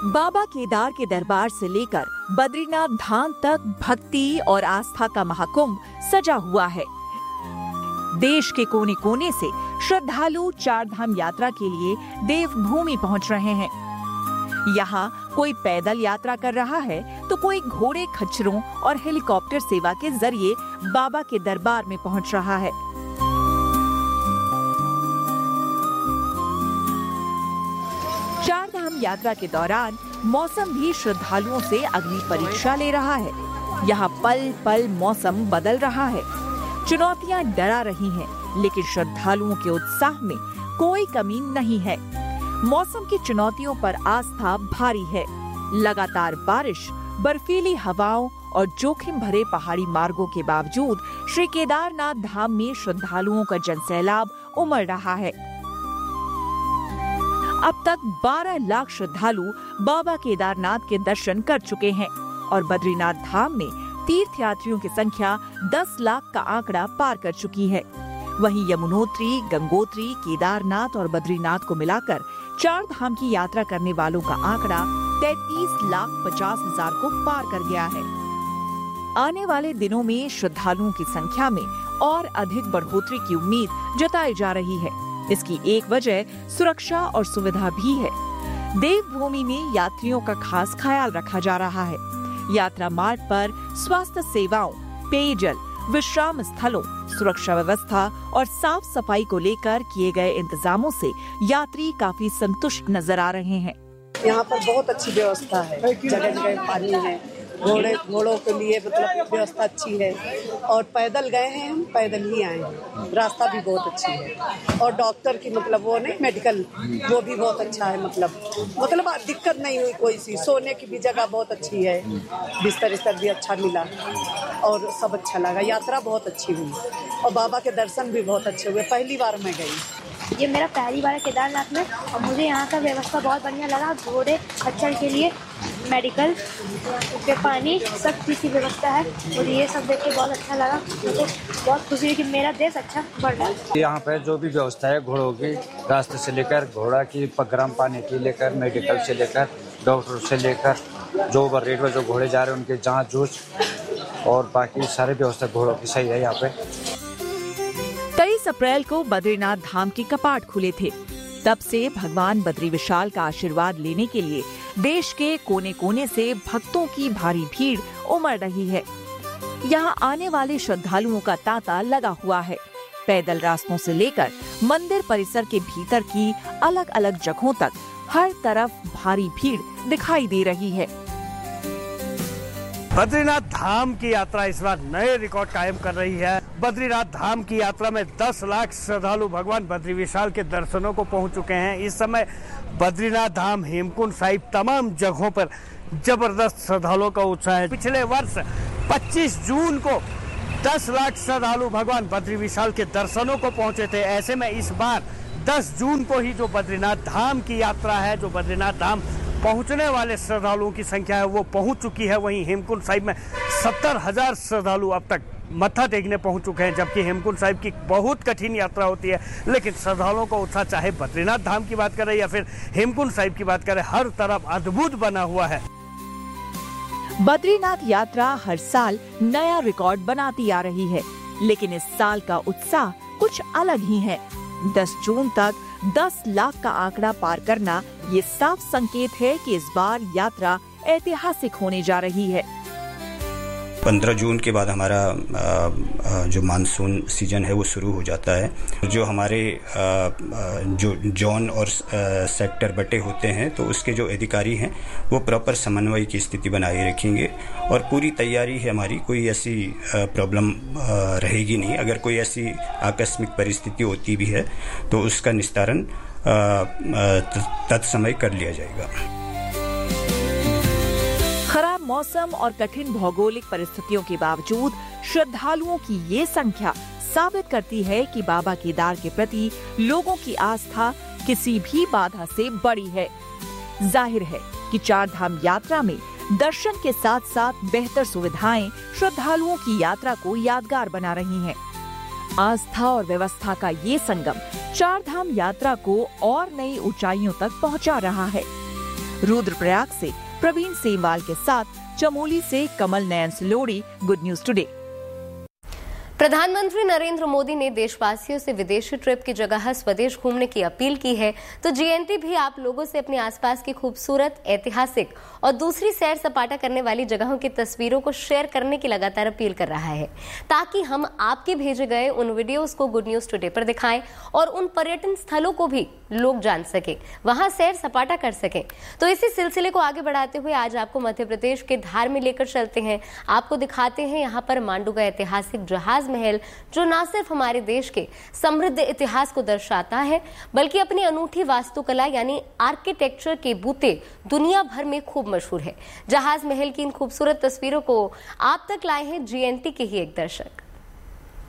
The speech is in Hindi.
बाबा केदार के दरबार से लेकर बद्रीनाथ धाम तक भक्ति और आस्था का महाकुंभ सजा हुआ है। देश के कोने कोने से श्रद्धालु चार धाम यात्रा के लिए देवभूमि पहुंच रहे हैं। यहाँ कोई पैदल यात्रा कर रहा है तो कोई घोड़े, खच्चरों और हेलीकॉप्टर सेवा के जरिए बाबा के दरबार में पहुंच रहा है। चार धाम यात्रा के दौरान मौसम भी श्रद्धालुओं से अग्नि परीक्षा ले रहा है। यहाँ पल पल मौसम बदल रहा है। चुनौतियाँ डरा रही हैं, लेकिन श्रद्धालुओं के उत्साह में कोई कमी नहीं है। मौसम की चुनौतियों पर आस्था भारी है। लगातार बारिश, बर्फीली हवाओं और जोखिम भरे पहाड़ी मार्गों के बावजूद श्री केदारनाथ धाम में श्रद्धालुओं का जनसैलाब उमड़ रहा है। अब तक 12 लाख श्रद्धालु बाबा केदारनाथ के दर्शन कर चुके हैं और बद्रीनाथ धाम में तीर्थयात्रियों की संख्या 10 लाख का आंकड़ा पार कर चुकी है। वहीं यमुनोत्री, गंगोत्री, केदारनाथ और बद्रीनाथ को मिलाकर चार धाम की यात्रा करने वालों का आंकड़ा 33,50,000 को पार कर गया है। आने वाले दिनों में श्रद्धालुओं की संख्या में और अधिक बढ़ोतरी की उम्मीद जताई जा रही है। इसकी एक वजह सुरक्षा और सुविधा भी है। देवभूमि में यात्रियों का खास ख्याल रखा जा रहा है। यात्रा मार्ग पर स्वास्थ्य सेवाओं, पेयजल, विश्राम स्थलों, सुरक्षा व्यवस्था और साफ सफाई को लेकर किए गए इंतजामों से यात्री काफी संतुष्ट नजर आ रहे हैं। यहाँ पर बहुत अच्छी व्यवस्था है। जगह जगह पानी है, घोड़ों के लिए मतलब व्यवस्था अच्छी है। और पैदल गए हैं, हम पैदल ही आए हैं। रास्ता भी बहुत अच्छी है और डॉक्टर की मतलब वो नहीं, मेडिकल वो भी बहुत अच्छा है। मतलब दिक्कत नहीं हुई कोई सी। सोने की भी जगह बहुत अच्छी है, बिस्तर भी अच्छा मिला और सब अच्छा लगा। यात्रा बहुत अच्छी हुई और बाबा के दर्शन भी बहुत अच्छे हुए। पहली बार मैं गई। ये मेरा पहली बार है केदारनाथ में और मुझे यहाँ का व्यवस्था बहुत बढ़िया लगा। घोड़े, खच्चर के लिए मेडिकल, के पानी, सब चीज़ की व्यवस्था है और ये सब देख के बहुत अच्छा लगा। मुझे बहुत खुशी है कि मेरा देश अच्छा बढ़ रहा है। यहाँ पे जो भी व्यवस्था है घोड़ों की, रास्ते से लेकर घोड़ा की, गर्म पानी की लेकर, मेडिकल से लेकर, डॉक्टर से लेकर, जो ओवर रेट में जो घोड़े जा रहे हैं उनके जाँच जूझ और बाकी सारी व्यवस्था घोड़ों की सही है यहाँ पे। 23 अप्रैल को बद्रीनाथ धाम के कपाट खुले थे। तब से भगवान बद्री विशाल का आशीर्वाद लेने के लिए देश के कोने कोने से भक्तों की भारी भीड़ उमड़ रही है। यहाँ आने वाले श्रद्धालुओं का तांता लगा हुआ है। पैदल रास्तों से लेकर मंदिर परिसर के भीतर की अलग अलग जगहों तक हर तरफ भारी भीड़ दिखाई दे रही है। बद्रीनाथ धाम की यात्रा इस बार नए रिकॉर्ड कायम कर रही है। बद्रीनाथ धाम की यात्रा में 10 लाख श्रद्धालु भगवान बद्री विशाल के दर्शनों को पहुंच चुके हैं। इस समय बद्रीनाथ धाम, हेमकुंड साहिब, तमाम जगहों पर जबरदस्त श्रद्धालुओं का उत्साह है। पिछले वर्ष 25 जून को 10 लाख श्रद्धालु भगवान बद्री विशाल के दर्शनों को पहुंचे थे। ऐसे में इस बार 10 जून को ही जो बद्रीनाथ धाम की यात्रा है, जो बद्रीनाथ धाम पहुंचने वाले श्रद्धालुओं की संख्या है वो पहुंच चुकी है। वहीं हेमकुंड साहिब में 70,000 श्रद्धालु अब तक मत्था टेकने पहुंच चुके हैं, जबकि हेमकुंड साहिब की बहुत कठिन यात्रा होती है। लेकिन श्रद्धालुओं का उत्साह, चाहे बद्रीनाथ धाम की बात करें या फिर हेमकुंड साहिब की बात करें, हर तरफ अद्भुत बना हुआ है। बद्रीनाथ यात्रा हर साल नया रिकॉर्ड बनाती आ रही है, लेकिन इस साल का उत्साह कुछ अलग ही है। 10 जून तक 10 लाख का आंकड़ा पार करना ये साफ संकेत है कि इस बार यात्रा ऐतिहासिक होने जा रही है। 15 जून के बाद हमारा जो मानसून सीजन है वो शुरू हो जाता है। जो हमारे जो जोन और सेक्टर बटे होते हैं तो उसके जो अधिकारी हैं वो प्रॉपर समन्वय की स्थिति बनाए रखेंगे और पूरी तैयारी है हमारी। कोई ऐसी प्रॉब्लम रहेगी नहीं। अगर कोई ऐसी आकस्मिक परिस्थिति होती भी है तो उसका निस्तारण तत्समय कर लिया जाएगा। खराब मौसम और कठिन भौगोलिक परिस्थितियों के बावजूद श्रद्धालुओं की ये संख्या साबित करती है कि बाबा केदार के प्रति लोगों की आस्था किसी भी बाधा से बड़ी है। जाहिर है कि चार धाम यात्रा में दर्शन के साथ साथ बेहतर सुविधाएं श्रद्धालुओं की यात्रा को यादगार बना रही हैं। आस्था और व्यवस्था का ये संगम चार धाम यात्रा को और नई ऊंचाइयों तक पहुंचा रहा है। रुद्रप्रयाग से प्रवीण सेमवाल के साथ चमोली से Kamal Nayan Silori, good news today. प्रधानमंत्री नरेंद्र मोदी ने देशवासियों से विदेशी ट्रिप की जगह स्वदेश घूमने की अपील की है, तो जीएनटी भी आप लोगों से अपने आसपास की खूबसूरत, ऐतिहासिक और दूसरी सैर सपाटा करने वाली जगहों की तस्वीरों को शेयर करने की लगातार अपील कर रहा है, ताकि हम आपके भेजे गए उन वीडियोस को गुड न्यूज टुडे पर दिखाएं और उन पर्यटन स्थलों को भी लोग जान सके, वहां सैर सपाटा कर सकें। तो इसी सिलसिले को आगे बढ़ाते हुए आज आपको मध्य प्रदेश के धार में लेकर चलते हैं। आपको दिखाते हैं यहाँ पर मांडू का ऐतिहासिक जहाज महल, जो न सिर्फ हमारे देश के समृद्ध इतिहास को दर्शाता है, बल्कि अपनी अनूठी वास्तुकला यानी आर्किटेक्चर के बूते दुनिया भर में खूब मशहूर है। जहाज महल की इन खूबसूरत तस्वीरों को आप तक लाए हैं जीएनटी के ही एक दर्शक।